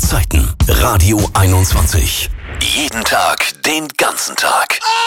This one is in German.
Zeiten. Radio 21. Jeden Tag, den ganzen Tag.